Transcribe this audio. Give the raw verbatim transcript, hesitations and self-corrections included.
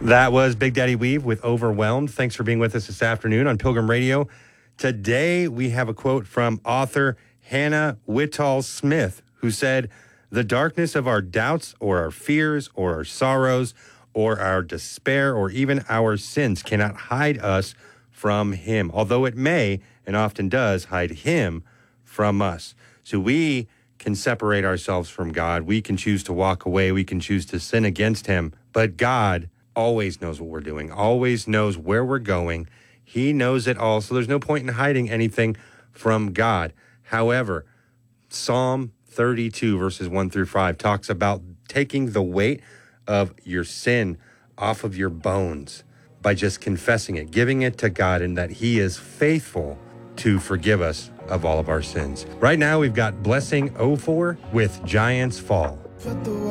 That was Big Daddy Weave with Overwhelmed. Thanks for being with us this afternoon on Pilgrim Radio. Today, we have a quote from author Hannah Whitall Smith, who said, "The darkness of our doubts or our fears or our sorrows or our despair or even our sins cannot hide us from him, although it may and often does hide him from us." So we can separate ourselves from God. We can choose to walk away. We can choose to sin against him. But God always knows what we're doing, always knows where we're going. He knows it all, so there's no point in hiding anything from God. However, Psalm thirty-two, verses one through five, talks about taking the weight of your sin off of your bones by just confessing it, giving it to God, and that he is faithful to forgive us of all of our sins. Right now, we've got Blessing oh four with Giants Fall.